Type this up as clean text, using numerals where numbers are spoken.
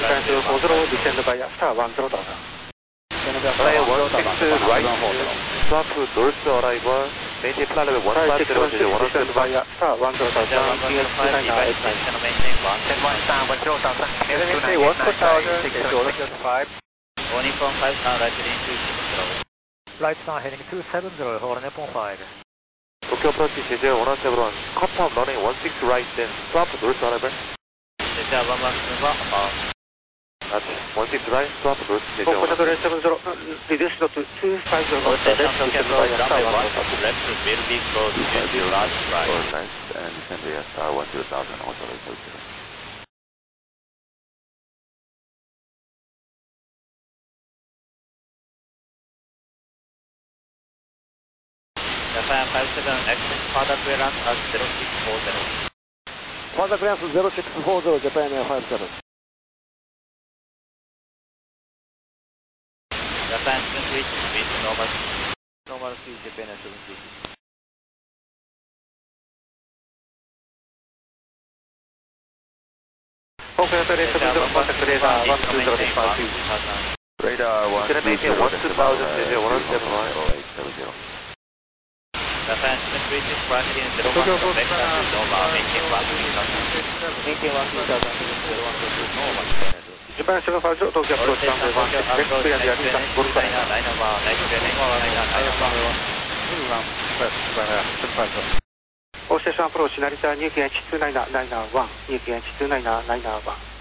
240, descend by star 10 Delta. Runway 16 right, swap to north arrival, maintain flight level 150, descend by star 10 Delta, maintain 1,000, Uniform 5 star, right heading 270. Right star heading 270, hold on Nippon 5. Tokyo approach JJ 117, cut off running 16 right, then swap to north arrival. JJ 110, about. That's 16 right, swap to north JJ 170, reduce to 250, runway 1 left will be closed due to large flight. and descend via star 10,000, also level 0. Japan 57, exit further clearance at 0640. Further clearance 0640, Japan Air 57. Japan 28, speed normal. Normal speed, Japan Air 73. contact radar 120.5. Radar 120, maintain 1,000, JJ 171. Japan 28, flying 01, vector to normal, maintain 1,000. Maintain 1,000, 01 normal. Japan 750, Tokyo approach runway 16, next clear the Arisa, Golf Channel. All station approach, Narita, New KH29991, New KH29991.